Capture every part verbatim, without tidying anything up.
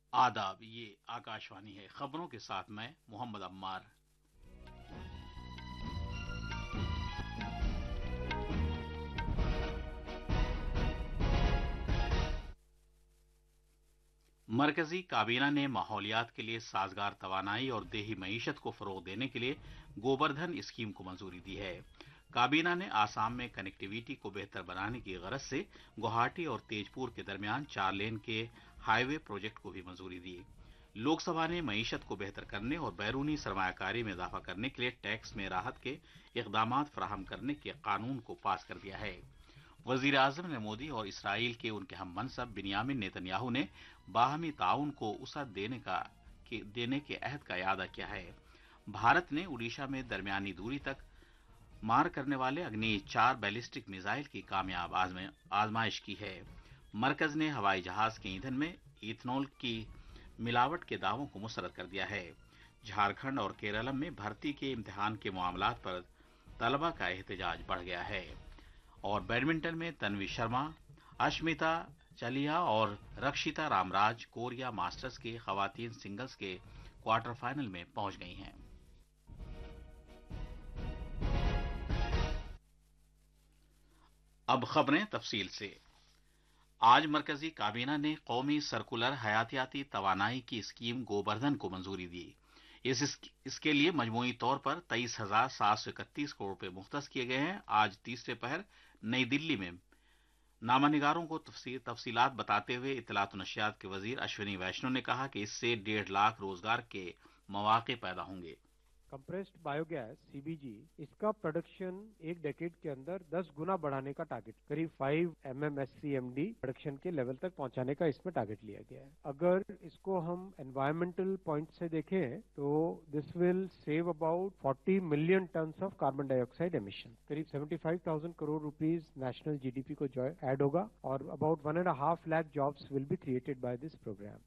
आदाब, ये आकाशवाणी है। खबरों के साथ मैं मोहम्मद अम्मार। मरकजी काबीना ने माहौलियात के लिए साजगार तवानाई और देही मईशत को फरोग देने के लिए गोबर्धन स्कीम को मंजूरी दी है। काबीना ने आसाम में कनेक्टिविटी को बेहतर बनाने की गरज से गुवाहाटी और तेजपुर के दरमियान चार लेन के हाईवे प्रोजेक्ट को भी मंजूरी दी। लोकसभा ने मईशत को बेहतर करने और बैरूनी सरमायाकारी में इजाफा करने के लिए टैक्स में राहत के इकदाम फराहम करने के कानून को पास कर दिया है। वजीर आजम ने मोदी और इसराइल के उनके हम मनसब बिन्यामिन नेतन्याहू ने बाहमी ताउन को वसअत देने का के, देने के अहद का यादा किया है। भारत ने उड़ीसा में दरमियानी दूरी तक मार करने वाले अग्नि चार बैलिस्टिक मिसाइल की कामयाब आजमा- आजमाइश की है। मरकज ने हवाई जहाज के ईंधन में इथेनॉल की मिलावट के दावों को मुस्तरद कर दिया है। झारखंड और केरलम में भर्ती के इम्तिहान के मामलात पर तलबा का एहतजाज बढ़ गया है। और बैडमिंटन में तन्वी शर्मा, अश्मिता चलिया और रक्षिता रामराज कोरिया मास्टर्स के खवातीन सिंगल्स के क्वार्टर फाइनल में पहुंच गई हैं। अब खबरें तफसील से। आज मरकजी काबीना ने कौमी सर्कुलर हयातियाती तवानाई की स्कीम गोबर्धन को मंजूरी दी। इस इसके लिए मजमूई तौर पर तेईस हजार सात सौ इकतीस करोड़ रुपए मुख्तस किए गए हैं। आज तीसरे पहर नई दिल्ली में नामानिगारों को तफसील, तफसीलात बताते हुए इत्तलात और नशियात के वजीर अश्विनी वैष्णव ने कहा कि इससे डेढ़ लाख रोजगार के मौके पैदा होंगे। कंप्रेस्ड बायोगैस सीबीजी इसका प्रोडक्शन एक डेकेड के अंदर दस गुना बढ़ाने का टारगेट, करीब फाइव एमएमएससीएमडी प्रोडक्शन के लेवल तक पहुंचाने का इसमें टारगेट लिया गया है। अगर इसको हम एनवायरमेंटल पॉइंट से देखें तो this will save about forty million tons of carbon dioxide emission, करीब seventy five thousand crore rupees national GDP को जो ऐड होगा और about one and half lakh jobs will be created by this programme.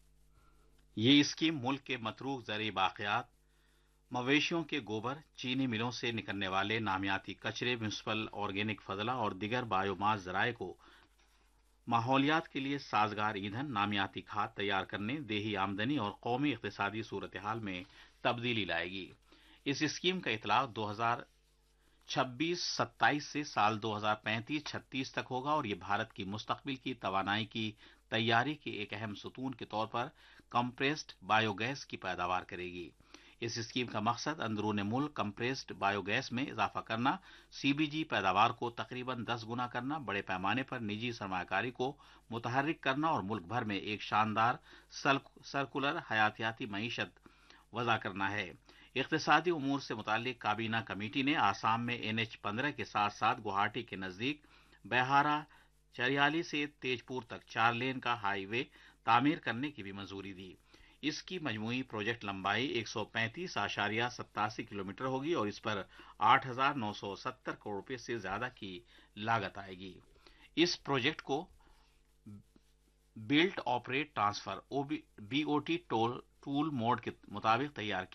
ये scheme मुल्क के मतरूक ज़रूरी बाक़ियात, मवेशियों के गोबर, चीनी मिलों से निकलने वाले नामियाती कचरे, म्यूनिसिपल ऑर्गेनिक फजला और दिगर बायोमास जराये को माहौलियात के लिए साजगार ईंधन, नामियाती खाद तैयार करने, देही आमदनी और कौमी इक़्तिसादी सूरत हाल में तब्दीली लाएगी। इस स्कीम का इतलाक दो हजार छब्बीस सत्ताईस से साल दो हजार पैंतीस छत्तीस तक होगा और ये भारत की मुस्तकबिल की तवानाई की तैयारी के एक अहम सुतून के तौर पर कंप्रेस्ड बायोगैस की पैदावार करेगी। इस स्कीम का मकसद अंदरून मुल्क कंप्रेस्ड बायोगैस में इजाफा करना, सीबीजी पैदावार को तकरीबन दस गुना करना, बड़े पैमाने पर निजी सरमायाकारी को मुतहर्रिक करना और मुल्क भर में एक शानदार सर्कुलर हयातियाती मईशत वज़ा करना है। इक़्तिसादी उमूर से मुताल्लिक काबीना कमेटी ने आसाम में एनएच पंद्रह के साथ साथ गुवाहाटी के नजदीक बेहारा चरियाली से तेजपुर तक चार लेन का हाईवे तामीर करने की भी मंजूरी दी। इसकी मजमूई प्रोजेक्ट लंबाई एक सौ पैंतीस आशारिया सत्तासी किलोमीटर होगी और इस पर आठ हजार नौ सौ सत्तर करोड़ रुपए से ज्यादा की लागत आएगी। इस प्रोजेक्ट को built operate transfer BOT toll tool mode के मुताबिक तैयार